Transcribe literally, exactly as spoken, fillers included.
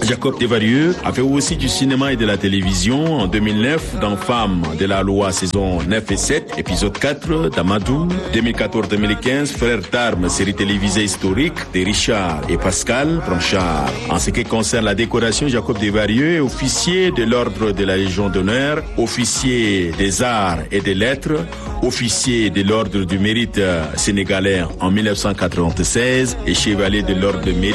Jacob Desvarieux a fait aussi du cinéma et de la télévision. En deux mille neuf, dans Femmes de la Loi, saison neuf et sept, épisode quatre, d'Amadou. deux mille quatorze deux mille quinze, Frères d'armes, série télévisée historique de Richard et Pascal Blanchard. En ce qui concerne la décoration, Jacob Desvarieux est officier de l'ordre de la Légion d'honneur, officier des arts et des lettres, officier de l'ordre du mérite sénégalais en mille neuf cent quatre-vingt-seize et chevalier de l'ordre de mérite